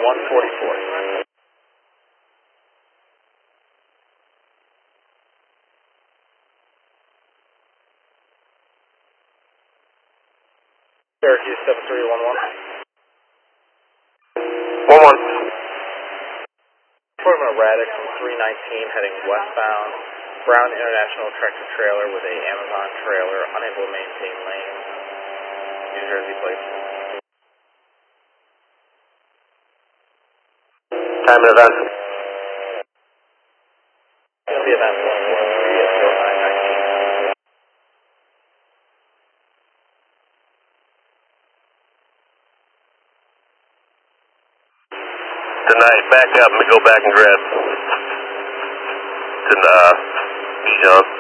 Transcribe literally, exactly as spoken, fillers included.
one forty-four. Syracuse seven three one one. one one. Reporting a Radix three nineteen heading westbound. Brown International tractor trailer with a Amazon trailer, unable to maintain lanes. New Jersey plates. Time and event. It'll be event one one three at zero nine nineteen. Tonight, back up and go back and grab. To, uh, Bijan.